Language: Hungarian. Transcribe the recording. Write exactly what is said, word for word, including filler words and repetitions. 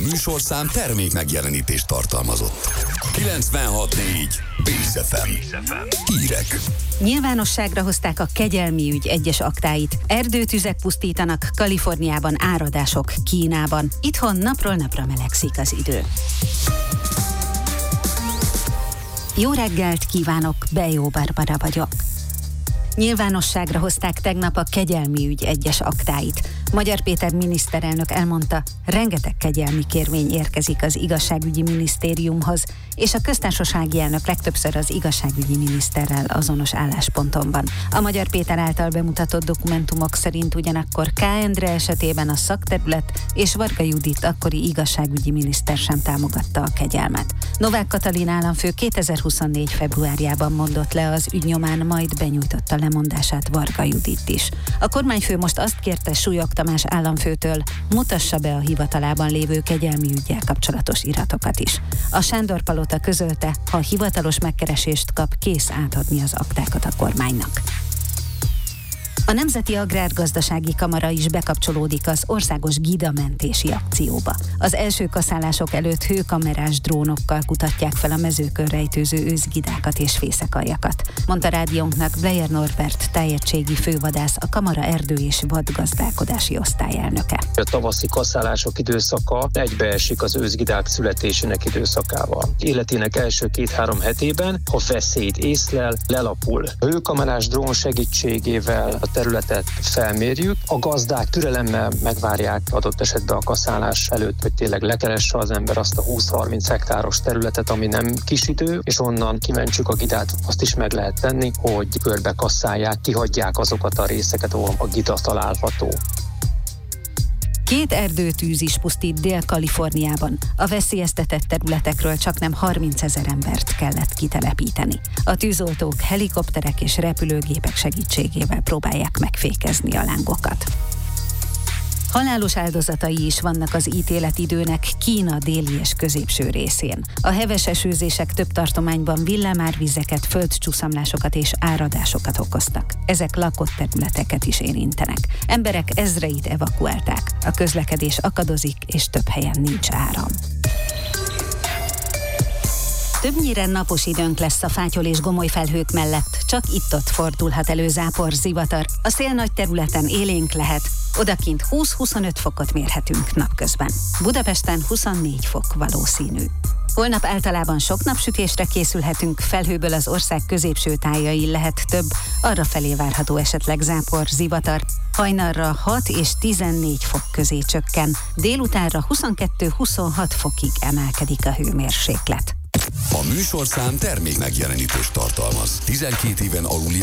műsorszám termék megjelenítést tartalmazott. kilencvenhat négy Bész ef em. Hírek. Nyilvánosságra hozták a kegyelmi ügy egyes aktáit. Erdőtüzek pusztítanak, Kaliforniában áradások, Kínában. Itthon napról napra melegszik az idő. Jó reggelt kívánok, Bejó Barbara vagyok. Nyilvánosságra hozták tegnap a kegyelmi ügy egyes aktáit. Magyar Péter miniszterelnök elmondta, rengeteg kegyelmi kérvény érkezik az igazságügyi minisztériumhoz, és a köztársasági elnök legtöbbször az igazságügyi miniszterrel azonos állásponton van. A Magyar Péter által bemutatott dokumentumok szerint ugyanakkor K. Endre esetében a szakterület és Varga Judit akkori igazságügyi miniszter sem támogatta a kegyelmet. Novák Katalin államfő kétezer-huszonnégy februárjában mondott le az ügy nyomán, majd benyújtotta lemondását Varga Judit is. A kormányfő most azt kérte Súlyog Tamás államfőtől, mutassa be a hivatalában lévő kegyelmi üggyel kapcsolatos iratokat is. A Sándor Palota közölte, ha hivatalos megkeresést kap, kész átadni az aktákat a kormánynak. A Nemzeti Agrárgazdasági Kamara is bekapcsolódik az országos gidamentési akcióba. Az első kaszálások előtt hőkamerás drónokkal kutatják fel a mezőkön rejtőző őszgidákat és fészekaljakat, mondta rádiónknak Bleyer Norbert tájegységi fővadász, a Kamara erdő- és vadgazdálkodási osztályelnöke. A tavaszi kaszálások időszaka egybeesik az őszgidák születésének időszakával. Életének első két-három hetében, ha veszélyt észlel, lelapul. A hőkamerás drón segítségével a területet felmérjük. A gazdák türelemmel megvárják adott esetben a kaszálás előtt, hogy tényleg lekeresse az ember azt a húsz-harminc hektáros területet, ami nem kis idő, és onnan kimentsük a gidát. Azt is meg lehet tenni, hogy körbe kasszálják, kihagyják azokat a részeket, ahol a gida található. Két erdőtűz is pusztít Dél-Kaliforniában. A veszélyeztetett területekről csaknem harmincezer embert kellett kitelepíteni. A tűzoltók helikopterek és repülőgépek segítségével próbálják megfékezni a lángokat. Halálos áldozatai is vannak az ítéletidőnek Kína déli és középső részén. A heves esőzések több tartományban villámárvizeket, földcsúszamlásokat és áradásokat okoztak. Ezek lakott területeket is érintenek. Emberek ezreit evakuálták. A közlekedés akadozik, és több helyen nincs áram. Többnyire napos időnk lesz a fátyol és gomoly felhők mellett, csak itt-ott fordulhat elő zápor, zivatar. A szél nagy területen élénk lehet, odakint húsz-huszonöt fokot mérhetünk napközben. Budapesten huszonnégy fok valószínű. Holnap általában sok napsütésre készülhetünk, felhőből az ország középső tájain lehet több, arrafelé várható esetleg zápor, zivatar. Hajnalra hat és tizennégy fok közé csökken, délutánra huszonkettő-huszonhat fokig emelkedik a hőmérséklet. A műsorszám termék megjelenítést tartalmaz. tizenkét éven aluli